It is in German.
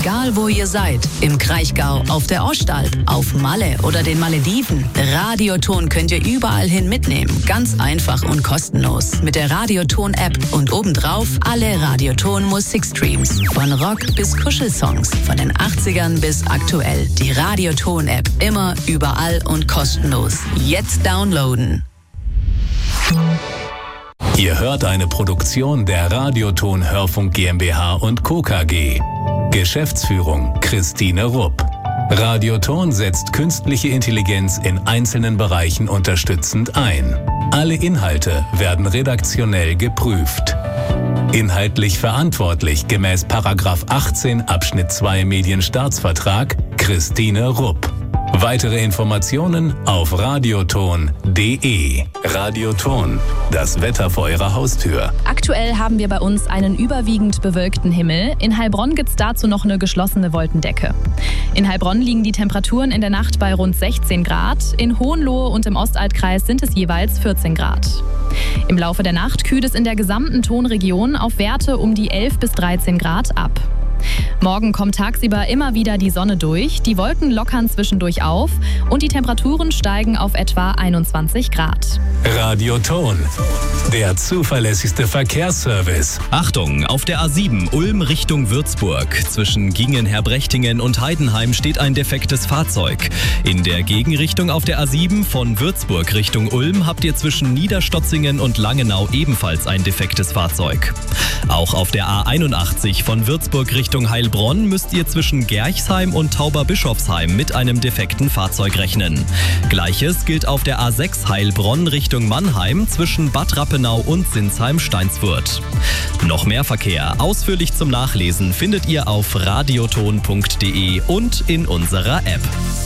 Egal wo ihr seid, im Kraichgau, auf der Ostalb, auf Malle oder den Malediven, Radioton könnt ihr überall hin mitnehmen. Ganz einfach und kostenlos. Mit der Radioton-App und obendrauf alle Radioton-Musikstreams. Von Rock bis Kuschelsongs, von den 80ern bis aktuell. Die Radioton-App immer, überall und kostenlos. Jetzt downloaden. Ihr hört eine Produktion der Radioton Hörfunk GmbH und Co. KG. Geschäftsführung Christine Rupp. Radioton setzt künstliche Intelligenz in einzelnen Bereichen unterstützend ein. Alle Inhalte werden redaktionell geprüft. Inhaltlich verantwortlich gemäß § 18 Abschnitt 2 Medienstaatsvertrag Christine Rupp. Weitere Informationen auf radioton.de. Radioton, das Wetter vor Ihrer Haustür. Aktuell haben wir bei uns einen überwiegend bewölkten Himmel. In Heilbronn gibt es dazu noch eine geschlossene Wolkendecke. In Heilbronn liegen die Temperaturen in der Nacht bei rund 16 Grad. In Hohenlohe und im Ostalbkreis sind es jeweils 14 Grad. Im Laufe der Nacht kühlt es in der gesamten Tonregion auf Werte um die 11 bis 13 Grad ab. Morgen kommt tagsüber immer wieder die Sonne durch, die Wolken lockern zwischendurch auf und die Temperaturen steigen auf etwa 21 Grad. Radioton, der zuverlässigste Verkehrsservice. Achtung, auf der A7 Ulm Richtung Würzburg. Zwischen Gingen-Herbrechtingen und Heidenheim steht ein defektes Fahrzeug. In der Gegenrichtung auf der A7 von Würzburg Richtung Ulm habt ihr zwischen Niederstotzingen und Langenau ebenfalls ein defektes Fahrzeug. Auch auf der A81 von Würzburg Richtung Heilbronn müsst ihr zwischen Gerchsheim und Tauberbischofsheim mit einem defekten Fahrzeug rechnen. Gleiches gilt auf der A6 Heilbronn Richtung Mannheim zwischen Bad Rappenau und Sinsheim-Steinsfurt. Noch mehr Verkehr ausführlich zum Nachlesen findet ihr auf radioton.de und in unserer App.